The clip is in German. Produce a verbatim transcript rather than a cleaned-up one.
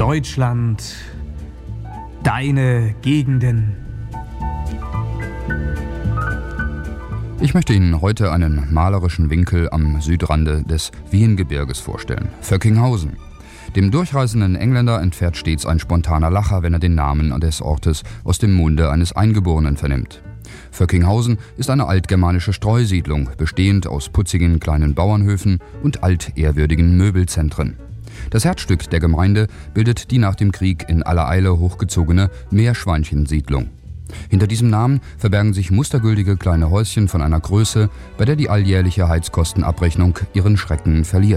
Deutschland, deine Gegenden. Ich möchte Ihnen heute einen malerischen Winkel am Südrande des Wiehengebirges vorstellen, Vöckinghausen. Dem durchreisenden Engländer entfährt stets ein spontaner Lacher, wenn er den Namen des Ortes aus dem Munde eines Eingeborenen vernimmt. Vöckinghausen ist eine altgermanische Streusiedlung, bestehend aus putzigen kleinen Bauernhöfen und altehrwürdigen Möbelzentren. Das Herzstück der Gemeinde bildet die nach dem Krieg in aller Eile hochgezogene Meerschweinchensiedlung. Hinter diesem Namen verbergen sich mustergültige kleine Häuschen von einer Größe, bei der die alljährliche Heizkostenabrechnung ihren Schrecken verliert.